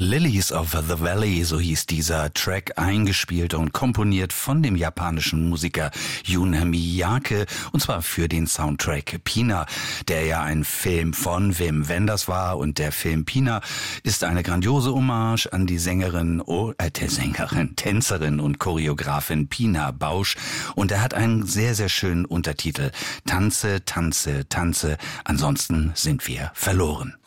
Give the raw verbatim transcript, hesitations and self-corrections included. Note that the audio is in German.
Lilies of the Valley, so hieß dieser Track, eingespielt und komponiert von dem japanischen Musiker Jun Miyake, und zwar für den Soundtrack Pina, der ja ein Film von Wim Wenders war, und der Film Pina ist eine grandiose Hommage an die Sängerin, oh, äh, der Sängerin, Tänzerin und Choreografin Pina Bausch, und er hat einen sehr, sehr schönen Untertitel: Tanze, tanze, tanze, ansonsten sind wir verloren.